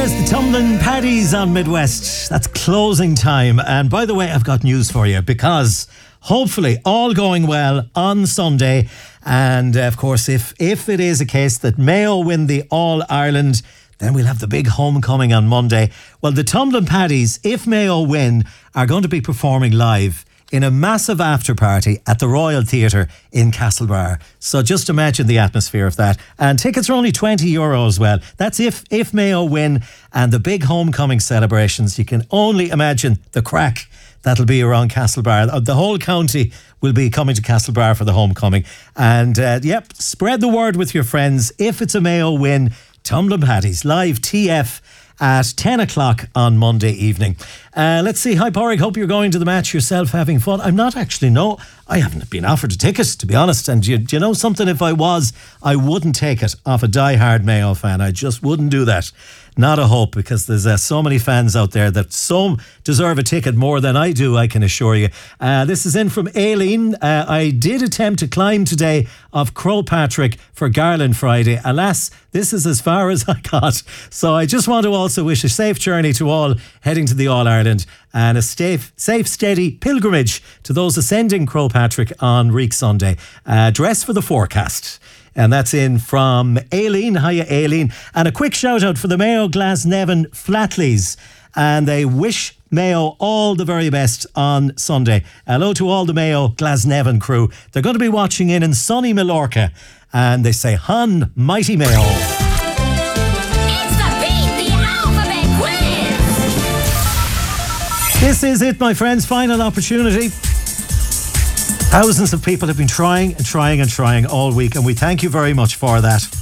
There's the Tumbling Paddies on Midwest. That's closing time. And by the way, I've got news for you, because hopefully all going well on Sunday. And of course, if it is a case that Mayo win the All-Ireland, then we'll have the big homecoming on Monday. Well, the Tumbling Paddies, if Mayo win, are going to be performing live in a massive after party at the Royal Theatre in Castlebar. So just imagine the atmosphere of that. And tickets are only €20. Well, that's if Mayo win, and the big homecoming celebrations. You can only imagine the crack that'll be around Castlebar. The whole county will be coming to Castlebar for the homecoming. And spread the word with your friends. If it's a Mayo win, Tumbling Paddies live TF at 10 o'clock on Monday evening. Let's see. Hi, Porrick. Hope you're going to the match yourself, having fun. I'm not actually, no. I haven't been offered a ticket, to be honest. And do you know something? If I was, I wouldn't take it off a die-hard Mayo fan. I just wouldn't do that. Not a hope, because there's so many fans out there that so deserve a ticket more than I do, I can assure you. This is in from Aileen. I did attempt to climb today off Crowpatrick for Garland Friday. Alas, this is as far as I got. So I just want to also wish a safe journey to all heading to the All-Ireland, and a safe, steady pilgrimage to those ascending Crowpatrick on Reek Sunday. Dress for the forecast. And that's in from Aileen. Hiya, Aileen. And a quick shout out for the Mayo Glasnevin Flatleys. And they wish Mayo all the very best on Sunday. Hello to all the Mayo Glasnevin crew. They're going to be watching in sunny Mallorca. And they say, Hun, mighty Mayo. It's the Beat the Alphabet quiz. This is it, my friends. Final opportunity. Thousands of people have been trying all week, and we thank you very much for that.